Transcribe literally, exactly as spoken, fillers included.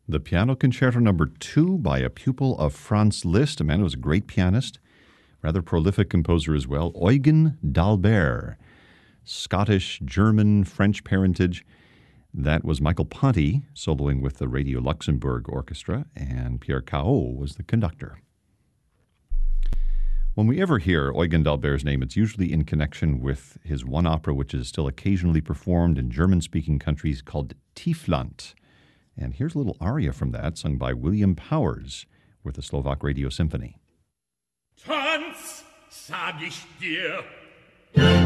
The Piano Concerto Number Two by a pupil of Franz Liszt, a man who was a great pianist, rather prolific composer as well, Eugen d'Albert, Scottish, German, French parentage. That was Michael Ponti soloing with the Radio Luxembourg Orchestra, and Pierre Cao was the conductor. When we ever hear Eugen d'Albert's name, it's usually in connection with his one opera, which is still occasionally performed in German-speaking countries, called Tiefland. And here's a little aria from that, sung by William Powers with the Slovak Radio Symphony. Tanz, sag ich dir.